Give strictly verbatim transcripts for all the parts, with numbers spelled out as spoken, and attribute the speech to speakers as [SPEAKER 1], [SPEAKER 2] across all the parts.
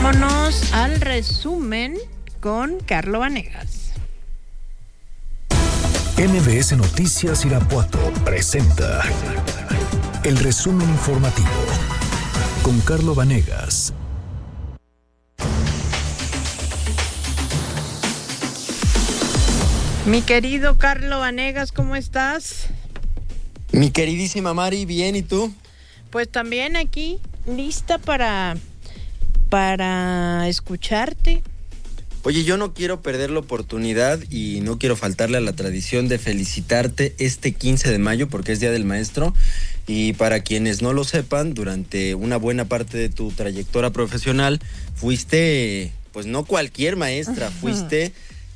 [SPEAKER 1] Vámonos al resumen con Carlo Vanegas.
[SPEAKER 2] M B S Noticias Irapuato presenta el resumen informativo con Carlo Vanegas.
[SPEAKER 1] Mi querido Carlo Vanegas, ¿cómo estás?
[SPEAKER 3] Mi queridísima Mari, bien, ¿y tú?
[SPEAKER 1] Pues también aquí, lista para, para escucharte.
[SPEAKER 3] Oye, yo no quiero perder la oportunidad y no quiero faltarle a la tradición de felicitarte este quince de mayo porque es Día del Maestro. Y para quienes no lo sepan, durante una buena parte de tu trayectoria profesional fuiste, pues no cualquier maestra, fuiste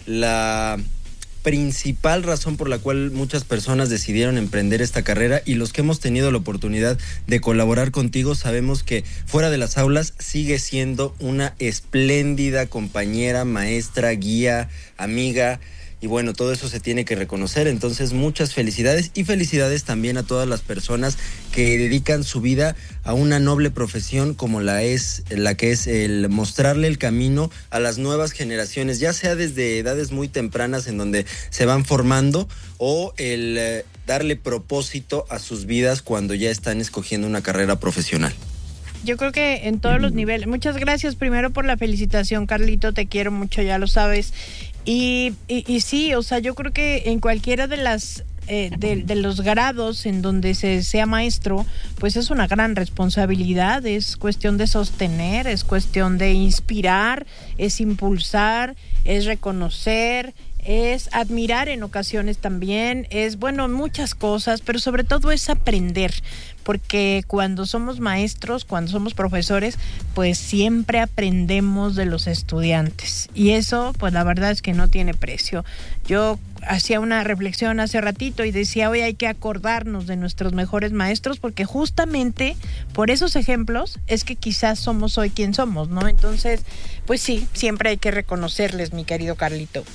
[SPEAKER 3] la principal razón por la cual muchas personas decidieron emprender esta carrera, y los que hemos tenido la oportunidad de colaborar contigo sabemos que fuera de las aulas sigue siendo una espléndida compañera, maestra, guía, amiga. Y bueno, todo eso se tiene que reconocer, entonces muchas felicidades y felicidades también a todas las personas que dedican su vida a una noble profesión como la es la que es el mostrarle el camino a las nuevas generaciones, ya sea desde edades muy tempranas en donde se van formando, o el eh, darle propósito a sus vidas cuando ya están escogiendo una carrera profesional.
[SPEAKER 1] Yo creo que en todos los niveles. Muchas gracias primero por la felicitación, Carlito, te quiero mucho, ya lo sabes. Y, y, y sí, o sea, yo creo que en cualquiera de las eh, de, de los grados en donde se sea maestro, pues es una gran responsabilidad, es cuestión de sostener, es cuestión de inspirar, es impulsar, es reconocer, es admirar en ocasiones también, es, bueno, muchas cosas, pero sobre todo es aprender, porque cuando somos maestros, cuando somos profesores, pues siempre aprendemos de los estudiantes, y eso, pues la verdad es que no tiene precio. Yo hacía una reflexión hace ratito y decía, hoy hay que acordarnos de nuestros mejores maestros, porque justamente por esos ejemplos es que quizás somos hoy quien somos, ¿no? Entonces, pues sí, siempre hay que reconocerles, mi querido Carlito.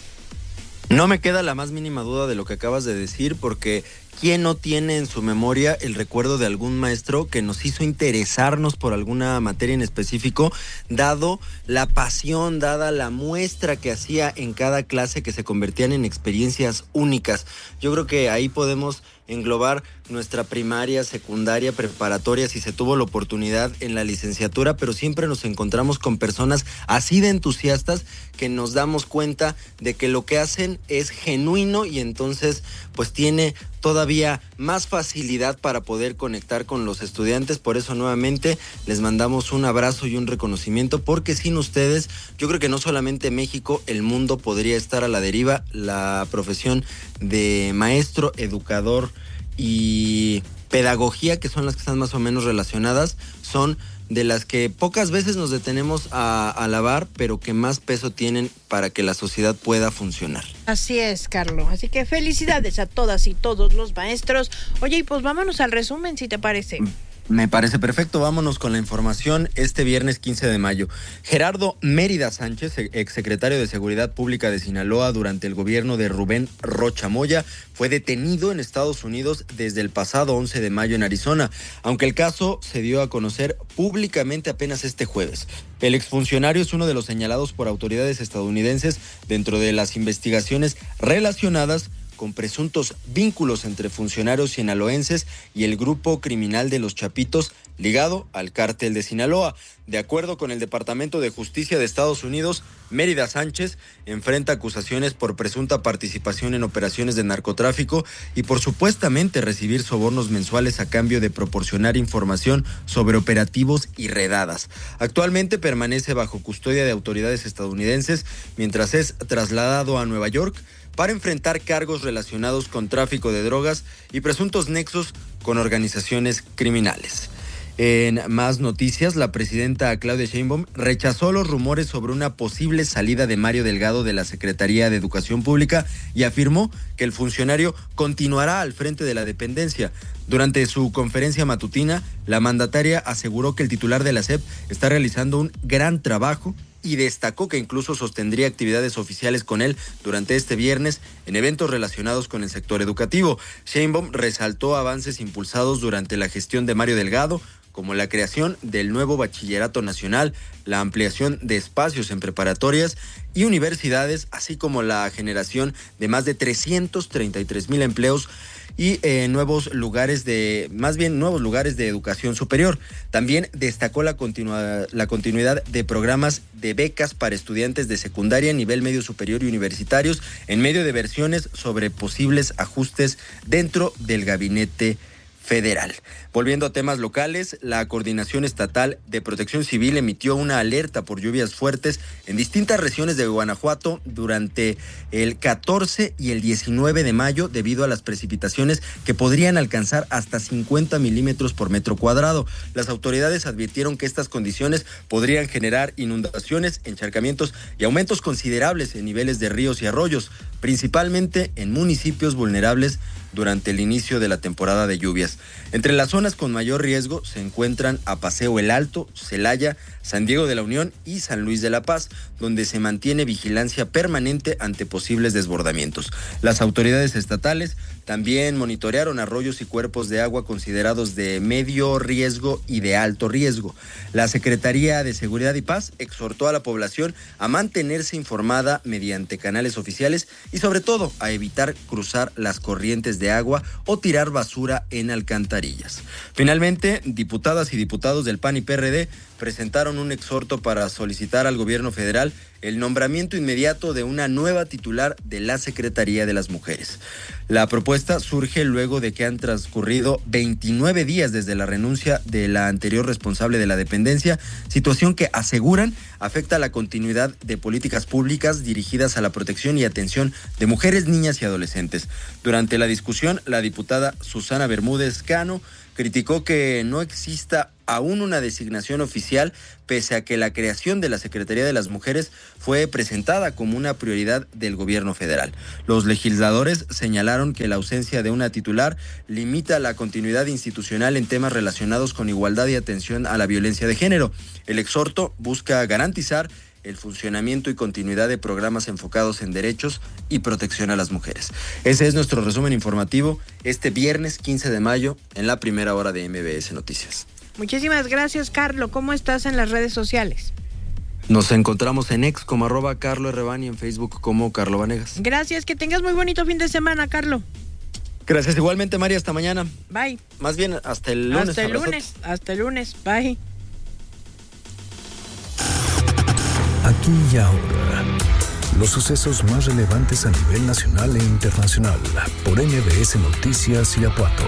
[SPEAKER 3] No me queda la más mínima duda de lo que acabas de decir, porque ¿quién no tiene en su memoria el recuerdo de algún maestro que nos hizo interesarnos por alguna materia en específico, dado la pasión, dada la muestra que hacía en cada clase, que se convertían en experiencias únicas? Yo creo que ahí podemos englobar nuestra primaria, secundaria, preparatoria, si se tuvo la oportunidad en la licenciatura, pero siempre nos encontramos con personas así de entusiastas que nos damos cuenta de que lo que hacen es genuino, y entonces pues tiene todavía más facilidad para poder conectar con los estudiantes. Por eso nuevamente les mandamos un abrazo y un reconocimiento, porque sin ustedes yo creo que no solamente México, el mundo podría estar a la deriva. La profesión de maestro, educador y pedagogía, que son las que están más o menos relacionadas, son de las que pocas veces nos detenemos a alabar, pero que más peso tienen para que la sociedad pueda funcionar.
[SPEAKER 1] Así es, Carlos. Así que felicidades a todas y todos los maestros. Oye, y pues vámonos al resumen, si te parece.
[SPEAKER 3] Me parece perfecto, vámonos con la información. Este viernes quince de mayo, Gerardo Mérida Sánchez, exsecretario de Seguridad Pública de Sinaloa durante el gobierno de Rubén Rocha Moya, fue detenido en Estados Unidos desde el pasado once de mayo en Arizona, aunque el caso se dio a conocer públicamente apenas este jueves. El exfuncionario es uno de los señalados por autoridades estadounidenses dentro de las investigaciones relacionadas con presuntos vínculos entre funcionarios sinaloenses y el grupo criminal de los Chapitos ligado al cártel de Sinaloa. De acuerdo con el Departamento de Justicia de Estados Unidos, Mérida Sánchez enfrenta acusaciones por presunta participación en operaciones de narcotráfico y por supuestamente recibir sobornos mensuales a cambio de proporcionar información sobre operativos y redadas. Actualmente permanece bajo custodia de autoridades estadounidenses mientras es trasladado a Nueva York para enfrentar cargos relacionados con tráfico de drogas y presuntos nexos con organizaciones criminales. En más noticias, la presidenta Claudia Sheinbaum rechazó los rumores sobre una posible salida de Mario Delgado de la Secretaría de Educación Pública y afirmó que el funcionario continuará al frente de la dependencia. Durante su conferencia matutina, la mandataria aseguró que el titular de la S E P está realizando un gran trabajo y destacó que incluso sostendría actividades oficiales con él durante este viernes en eventos relacionados con el sector educativo. Sheinbaum resaltó avances impulsados durante la gestión de Mario Delgado, como la creación del nuevo bachillerato nacional, la ampliación de espacios en preparatorias y universidades, así como la generación de más de trescientos treinta y tres mil empleos y eh, nuevos lugares de, más bien nuevos lugares de educación superior. También destacó la, continua, la continuidad de programas de becas para estudiantes de secundaria, nivel medio superior y universitarios, en medio de versiones sobre posibles ajustes dentro del gabinete federal. Volviendo a temas locales, la Coordinación Estatal de Protección Civil emitió una alerta por lluvias fuertes en distintas regiones de Guanajuato durante el catorce y el diecinueve de mayo debido a las precipitaciones que podrían alcanzar hasta cincuenta milímetros por metro cuadrado. Las autoridades advirtieron que estas condiciones podrían generar inundaciones, encharcamientos y aumentos considerables en niveles de ríos y arroyos, principalmente en municipios vulnerables durante el inicio de la temporada de lluvias. Entre las zonas con mayor riesgo se encuentran Apaseo El Alto, Celaya, San Diego de la Unión y San Luis de la Paz, donde se mantiene vigilancia permanente ante posibles desbordamientos. Las autoridades estatales también monitorearon arroyos y cuerpos de agua considerados de medio riesgo y de alto riesgo. La Secretaría de Seguridad y Paz exhortó a la población a mantenerse informada mediante canales oficiales y sobre todo a evitar cruzar las corrientes de agua o tirar basura en alcantarillas. Finalmente, diputadas y diputados del P A N y P R D presentaron un exhorto para solicitar al gobierno federal el nombramiento inmediato de una nueva titular de la Secretaría de las Mujeres. La propuesta surge luego de que han transcurrido veintinueve días desde la renuncia de la anterior responsable de la dependencia, situación que aseguran afecta la continuidad de políticas públicas dirigidas a la protección y atención de mujeres, niñas y adolescentes. Durante la discusión, la diputada Susana Bermúdez Cano criticó que no exista aún una designación oficial, pese a que la creación de la Secretaría de las Mujeres fue presentada como una prioridad del gobierno federal. Los legisladores señalaron que la ausencia de una titular limita la continuidad institucional en temas relacionados con igualdad y atención a la violencia de género. El exhorto busca garantizar el funcionamiento y continuidad de programas enfocados en derechos y protección a las mujeres. Ese es nuestro resumen informativo este viernes quince de mayo en la primera hora de M B S Noticias.
[SPEAKER 1] Muchísimas gracias, Carlo. ¿Cómo estás en las redes sociales?
[SPEAKER 3] Nos encontramos en ex como arroba Carlo Rebani, en Facebook como Carlo Vanegas.
[SPEAKER 1] Gracias, que tengas muy bonito fin de semana, Carlo.
[SPEAKER 3] Gracias igualmente, María, hasta mañana.
[SPEAKER 1] Bye.
[SPEAKER 3] Más bien, hasta el lunes.
[SPEAKER 1] Hasta el
[SPEAKER 3] abrazote.
[SPEAKER 1] lunes, hasta el lunes, bye.
[SPEAKER 2] Aquí y ahora, los sucesos más relevantes a nivel nacional e internacional por M B S Noticias Irapuato.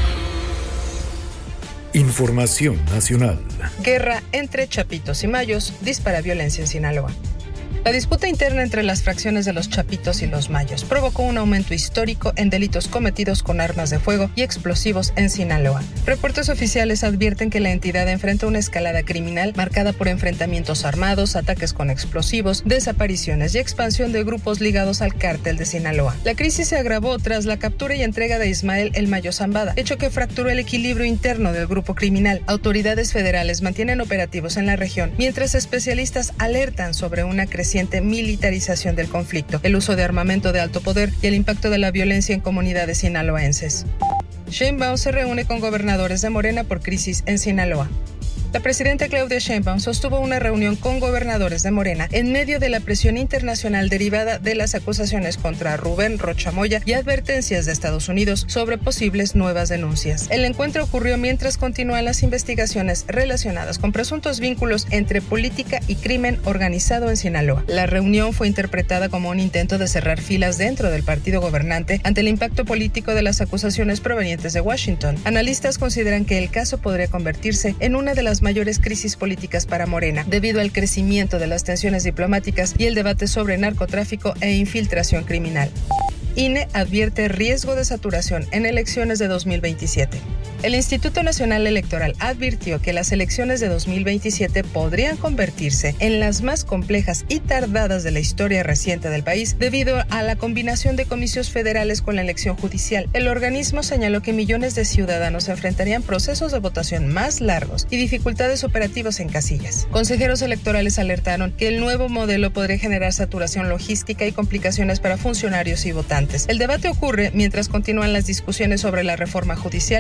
[SPEAKER 2] Información nacional.
[SPEAKER 4] Guerra entre Chapitos y Mayos dispara violencia en Sinaloa. La disputa interna entre las fracciones de los Chapitos y los Mayos provocó un aumento histórico en delitos cometidos con armas de fuego y explosivos en Sinaloa. Reportes oficiales advierten que la entidad enfrenta una escalada criminal marcada por enfrentamientos armados, ataques con explosivos, desapariciones y expansión de grupos ligados al cártel de Sinaloa. La crisis se agravó tras la captura y entrega de Ismael El Mayo Zambada, hecho que fracturó el equilibrio interno del grupo criminal. Autoridades federales mantienen operativos en la región, mientras especialistas alertan sobre una creciente militarización del conflicto, el uso de armamento de alto poder y el impacto de la violencia en comunidades sinaloenses. Sheinbaum se reúne con gobernadores de Morena por crisis en Sinaloa. La presidenta Claudia Sheinbaum sostuvo una reunión con gobernadores de Morena en medio de la presión internacional derivada de las acusaciones contra Rubén Rocha Moya y advertencias de Estados Unidos sobre posibles nuevas denuncias. El encuentro ocurrió mientras continúan las investigaciones relacionadas con presuntos vínculos entre política y crimen organizado en Sinaloa. La reunión fue interpretada como un intento de cerrar filas dentro del partido gobernante ante el impacto político de las acusaciones provenientes de Washington. Analistas consideran que el caso podría convertirse en una de las mayores crisis políticas para Morena, debido al crecimiento de las tensiones diplomáticas y el debate sobre narcotráfico e infiltración criminal. I N E advierte riesgo de saturación en elecciones de dos mil veintisiete. El Instituto Nacional Electoral advirtió que las elecciones de dos mil veintisiete podrían convertirse en las más complejas y tardadas de la historia reciente del país debido a la combinación de comicios federales con la elección judicial. El organismo señaló que millones de ciudadanos enfrentarían procesos de votación más largos y dificultades operativas en casillas. Consejeros electorales alertaron que el nuevo modelo podría generar saturación logística y complicaciones para funcionarios y votantes. El debate ocurre mientras continúan las discusiones sobre la reforma judicial impulsada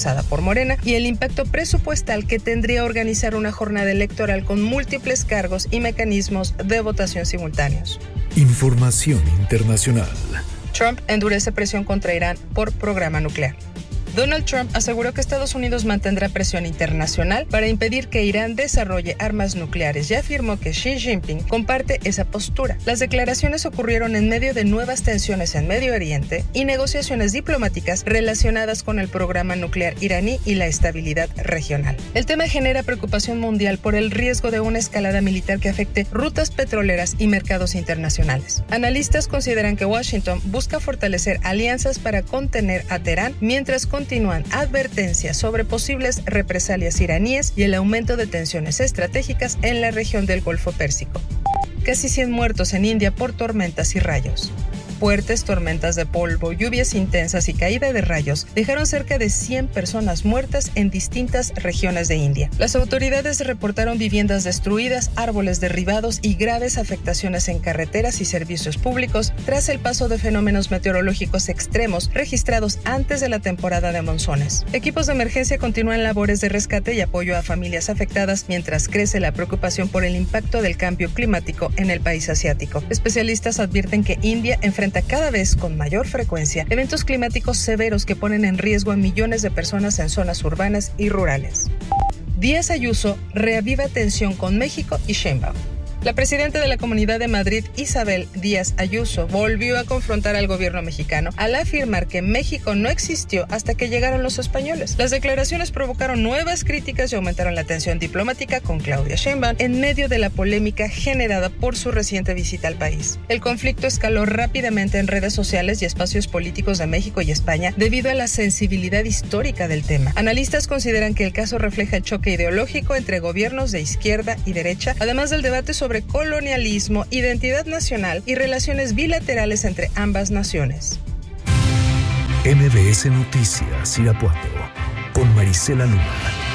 [SPEAKER 4] encabezada por Morena y el impacto presupuestal que tendría organizar una jornada electoral con múltiples cargos y mecanismos de votación simultáneos.
[SPEAKER 2] Información internacional.
[SPEAKER 4] Trump endurece presión contra Irán por programa nuclear. Donald Trump aseguró que Estados Unidos mantendrá presión internacional para impedir que Irán desarrolle armas nucleares y afirmó que Xi Jinping comparte esa postura. Las declaraciones ocurrieron en medio de nuevas tensiones en Medio Oriente y negociaciones diplomáticas relacionadas con el programa nuclear iraní y la estabilidad regional. El tema genera preocupación mundial por el riesgo de una escalada militar que afecte rutas petroleras y mercados internacionales. Analistas consideran que Washington busca fortalecer alianzas para contener a Teherán mientras con Continúan advertencias sobre posibles represalias iraníes y el aumento de tensiones estratégicas en la región del Golfo Pérsico. Casi cien muertos en India por tormentas y rayos. Fuertes tormentas de polvo, lluvias intensas y caída de rayos dejaron cerca de cien personas muertas en distintas regiones de India. Las autoridades reportaron viviendas destruidas, árboles derribados y graves afectaciones en carreteras y servicios públicos tras el paso de fenómenos meteorológicos extremos registrados antes de la temporada de monzones. Equipos de emergencia continúan labores de rescate y apoyo a familias afectadas mientras crece la preocupación por el impacto del cambio climático en el país asiático. Especialistas advierten que India enfrenta cada vez con mayor frecuencia eventos climáticos severos que ponen en riesgo a millones de personas en zonas urbanas y rurales. Díaz Ayuso reaviva tensión con México y Sheinbaum. La presidenta de la Comunidad de Madrid, Isabel Díaz Ayuso, volvió a confrontar al gobierno mexicano al afirmar que México no existió hasta que llegaron los españoles. Las declaraciones provocaron nuevas críticas y aumentaron la tensión diplomática con Claudia Sheinbaum en medio de la polémica generada por su reciente visita al país. El conflicto escaló rápidamente en redes sociales y espacios políticos de México y España debido a la sensibilidad histórica del tema. Analistas consideran que el caso refleja el choque ideológico entre gobiernos de izquierda y derecha, además del debate sobre colonialismo, identidad nacional y relaciones bilaterales entre ambas naciones.
[SPEAKER 2] M B S Noticias Irapuato con Marisela Luna.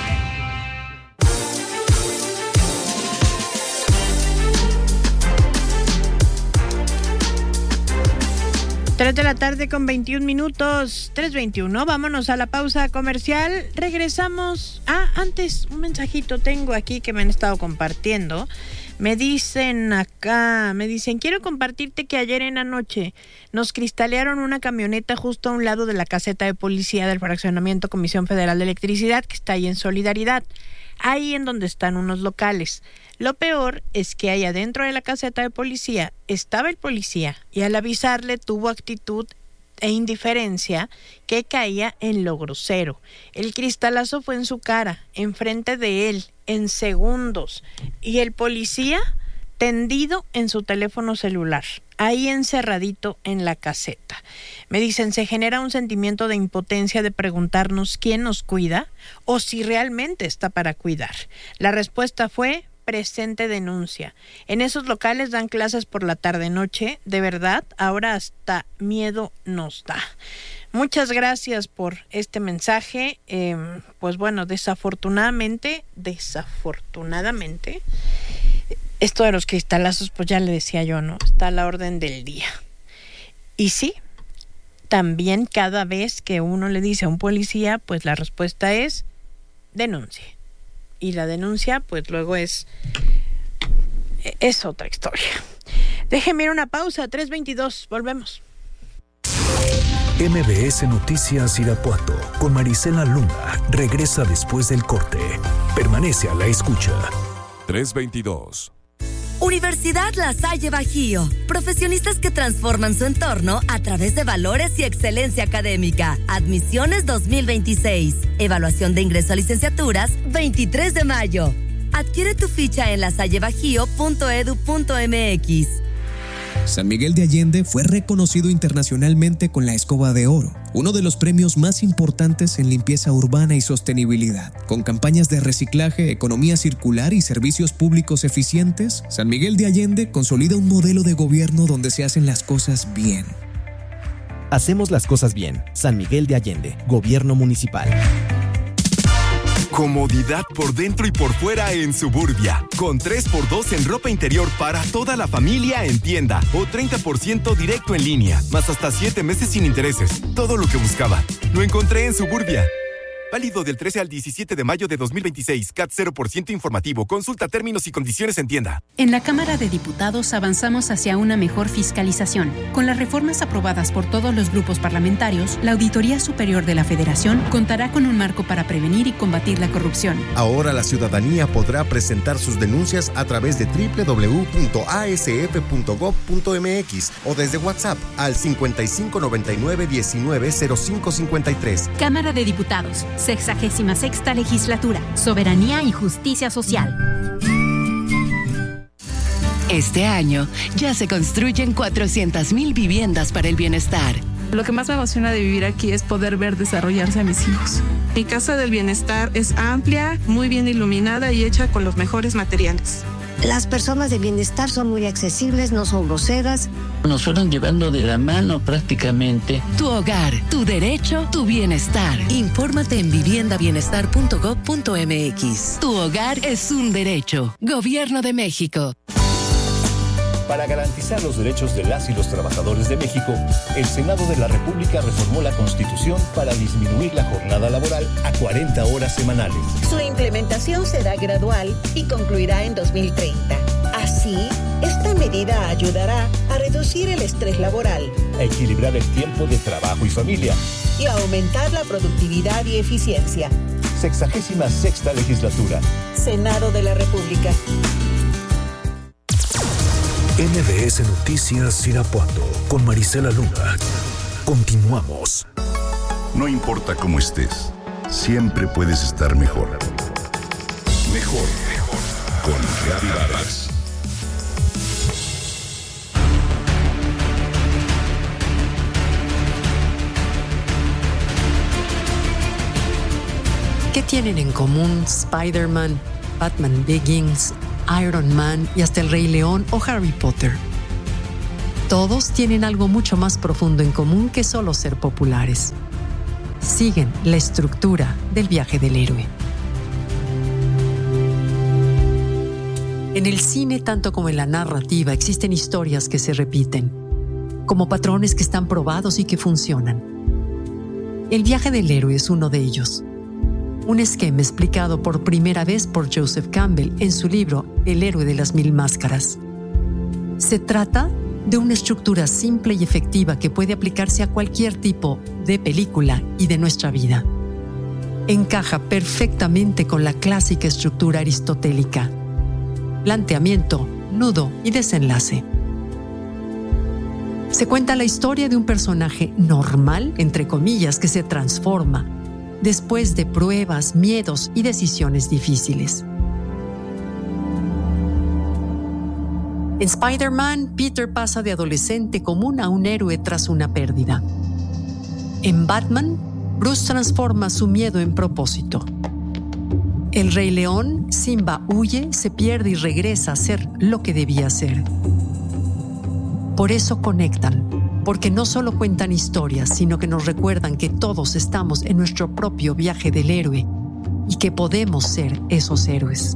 [SPEAKER 1] tres de la tarde con veintiún minutos, tres veintiuno. Vámonos a la pausa comercial. Regresamos. Ah, antes, un mensajito tengo aquí que me han estado compartiendo. Me dicen acá, me dicen, quiero compartirte que ayer en la noche nos cristalearon una camioneta justo a un lado de la caseta de policía del fraccionamiento Comisión Federal de Electricidad, que está ahí en Solidaridad, ahí en donde están unos locales. Lo peor es que ahí adentro de la caseta de policía estaba el policía y al avisarle tuvo actitud e indiferencia que caía en lo grosero. El cristalazo fue en su cara, enfrente de él, en segundos, y el policía tendido en su teléfono celular, ahí encerradito en la caseta. Me dicen, se genera un sentimiento de impotencia de preguntarnos quién nos cuida o si realmente está para cuidar. La respuesta fue: presente denuncia. En esos locales dan clases por la tarde-noche. De verdad, ahora hasta miedo nos da. Muchas gracias por este mensaje. Eh, pues bueno, desafortunadamente, desafortunadamente, esto de los cristalazos, pues ya le decía yo, ¿no? Está a la orden del día. Y sí, también cada vez que uno le dice a un policía, pues la respuesta es denuncie. Y la denuncia, pues luego es, es otra historia. Déjenme ir a una pausa, tres veintidós, volvemos.
[SPEAKER 2] M B S Noticias Irapuato con Marisela Luna regresa después del corte. Permanece a la escucha.
[SPEAKER 5] tres veintidós.
[SPEAKER 6] Universidad La Salle Bajío. Profesionistas que transforman su entorno a través de valores y excelencia académica. Admisiones dos mil veintiséis. Evaluación de ingreso a licenciaturas veintitrés de mayo. Adquiere tu ficha en lasallebajío punto edu punto mx.
[SPEAKER 7] San Miguel de Allende fue reconocido internacionalmente con la Escoba de Oro, uno de los premios más importantes en limpieza urbana y sostenibilidad. Con campañas de reciclaje, economía circular y servicios públicos eficientes, San Miguel de Allende consolida un modelo de gobierno donde se hacen las cosas bien.
[SPEAKER 8] Hacemos las cosas bien. San Miguel de Allende, Gobierno Municipal.
[SPEAKER 9] Comodidad por dentro y por fuera en Suburbia. Con tres por dos en ropa interior para toda la familia en tienda. O treinta por ciento directo en línea. Más hasta siete meses sin intereses. Todo lo que buscaba. Lo encontré en Suburbia. Válido del trece al diecisiete de mayo de dos mil veintiséis. C A T cero por ciento informativo. Consulta términos y condiciones en tienda.
[SPEAKER 10] En la Cámara de Diputados avanzamos hacia una mejor fiscalización. Con las reformas aprobadas por todos los grupos parlamentarios, la Auditoría Superior de la Federación contará con un marco para prevenir y combatir la corrupción.
[SPEAKER 11] Ahora la ciudadanía podrá presentar sus denuncias a través de doble u doble u doble u punto a s f punto gob punto m x o desde WhatsApp al cincuenta y cinco noventa y nueve diecinueve cero cinco cincuenta y tres.
[SPEAKER 10] Cámara de Diputados, sexagésima sexta Legislatura, Soberanía y Justicia Social.
[SPEAKER 12] Este año ya se construyen cuatrocientas mil viviendas para el bienestar.
[SPEAKER 13] Lo que más me emociona de vivir aquí es poder ver desarrollarse a mis hijos. Mi Casa del Bienestar es amplia, muy bien iluminada y hecha con los mejores materiales.
[SPEAKER 14] Las personas de bienestar son muy accesibles, no son groseras.
[SPEAKER 15] Nos fueron llevando de la mano prácticamente.
[SPEAKER 12] Tu hogar, tu derecho, tu bienestar. Infórmate en vivienda bienestar punto gob punto m x. Tu hogar es un derecho. Gobierno de México.
[SPEAKER 16] Para garantizar los derechos de las y los trabajadores de México, el Senado de la República reformó la Constitución para disminuir la jornada laboral a cuarenta horas semanales.
[SPEAKER 17] Su implementación será gradual y concluirá en dos mil treinta. Así, esta medida ayudará a reducir el estrés laboral,
[SPEAKER 16] a equilibrar el tiempo de trabajo y familia
[SPEAKER 17] y a aumentar la productividad y eficiencia.
[SPEAKER 16] Sexagésima sexta Legislatura.
[SPEAKER 17] Senado de la República.
[SPEAKER 2] N B S Noticias Irapuato con Marisela Luna. Continuamos.
[SPEAKER 18] No importa cómo estés, siempre puedes estar mejor. Mejor, mejor. Con Gaby Vargas.
[SPEAKER 19] ¿Qué tienen en común Spider-Man, Batman Begins, Iron Man y hasta el Rey León o Harry Potter? Todos tienen algo mucho más profundo en común que solo ser populares. Siguen la estructura del viaje del héroe. En el cine, tanto como en la narrativa, existen historias que se repiten, como patrones que están probados y que funcionan. El viaje del héroe es uno de ellos. Un esquema explicado por primera vez por Joseph Campbell en su libro El héroe de las mil máscaras. Se trata de una estructura simple y efectiva que puede aplicarse a cualquier tipo de película y de nuestra vida. Encaja perfectamente con la clásica estructura aristotélica: planteamiento, nudo y desenlace. Se cuenta la historia de un personaje normal, entre comillas, que se transforma después de pruebas, miedos y decisiones difíciles. En Spider-Man, Peter pasa de adolescente común a un héroe tras una pérdida. En Batman, Bruce transforma su miedo en propósito. El Rey León, Simba huye, se pierde y regresa a ser lo que debía ser. Por eso conectan, porque no solo cuentan historias, sino que nos recuerdan que todos estamos en nuestro propio viaje del héroe y que podemos ser esos héroes.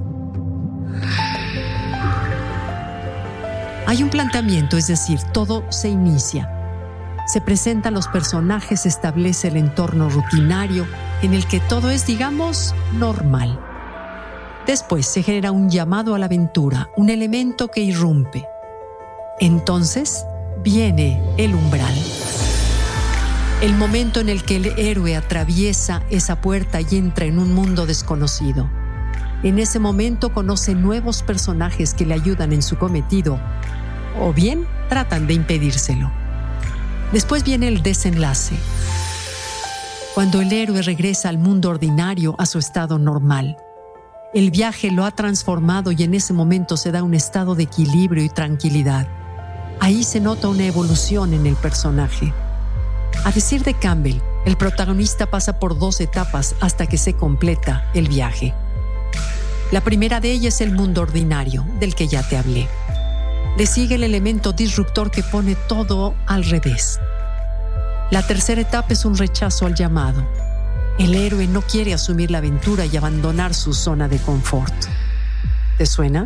[SPEAKER 19] Hay un planteamiento, es decir, todo se inicia. Se presentan los personajes, se establece el entorno rutinario en el que todo es, digamos, normal. Después se genera un llamado a la aventura, un elemento que irrumpe. Entonces viene el umbral. El momento en el que el héroe atraviesa esa puerta y entra en un mundo desconocido. En ese momento conoce nuevos personajes que le ayudan en su cometido, o bien tratan de impedírselo. Después viene el desenlace, cuando el héroe regresa al mundo ordinario, a su estado normal. El viaje lo ha transformado y en ese momento se da un estado de equilibrio y tranquilidad. Ahí se nota una evolución en el personaje. A decir de Campbell, el protagonista pasa por dos etapas hasta que se completa el viaje. La primera de ellas es el mundo ordinario, del que ya te hablé. Le sigue el elemento disruptor que pone todo al revés. La tercera etapa es un rechazo al llamado. El héroe no quiere asumir la aventura y abandonar su zona de confort. ¿Te suena?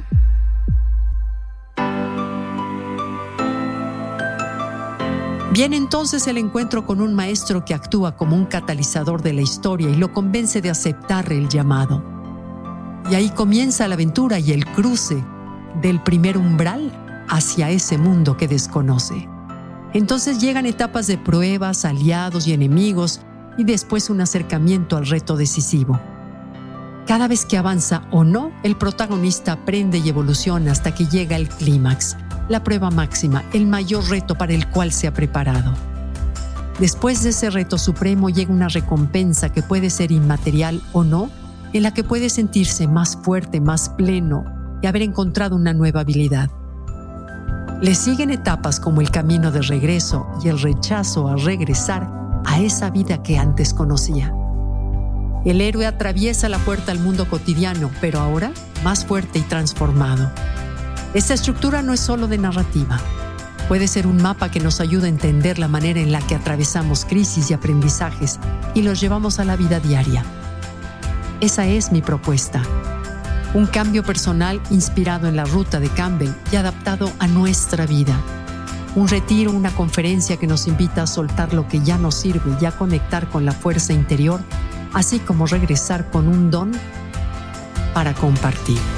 [SPEAKER 19] Viene entonces el encuentro con un maestro que actúa como un catalizador de la historia y lo convence de aceptar el llamado. Y ahí comienza la aventura y el cruce del primer umbral hacia ese mundo que desconoce. Entonces llegan etapas de pruebas, aliados y enemigos, y después un acercamiento al reto decisivo. Cada vez que avanza o no, el protagonista aprende y evoluciona hasta que llega el clímax, la prueba máxima, el mayor reto para el cual se ha preparado. Después de ese reto supremo llega una recompensa que puede ser inmaterial o no, en la que puede sentirse más fuerte, más pleno y haber encontrado una nueva habilidad. Le siguen etapas como el camino de regreso y el rechazo a regresar a esa vida que antes conocía. El héroe atraviesa la puerta al mundo cotidiano, pero ahora más fuerte y transformado. Esta estructura no es solo de narrativa. Puede ser un mapa que nos ayuda a entender la manera en la que atravesamos crisis y aprendizajes y los llevamos a la vida diaria. Esa es mi propuesta. Un cambio personal inspirado en la ruta de Campbell y adaptado a nuestra vida. Un retiro, una conferencia que nos invita a soltar lo que ya nos sirve y a conectar con la fuerza interior, así como regresar con un don para compartir.